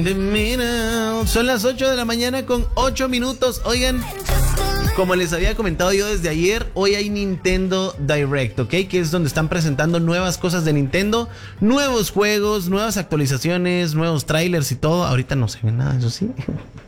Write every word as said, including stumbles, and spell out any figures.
Mira, son las ocho de la mañana con ocho minutos. Oigan, como les había comentado yo desde ayer, hoy hay Nintendo Direct, ¿ok? Que es donde están presentando nuevas cosas de Nintendo, nuevos juegos, nuevas actualizaciones, nuevos trailers y todo. Ahorita no se ve nada, eso sí.